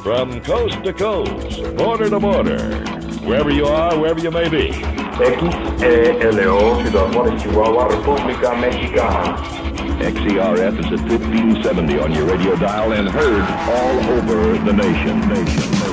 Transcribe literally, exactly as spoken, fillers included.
From coast to coast, border to border, wherever you are, wherever you may be. X E L O, Ciudad Juárez, Chihuahua, República Mexicana. X E R F is at fifteen seventy on your radio dial and heard all over the nation. nation.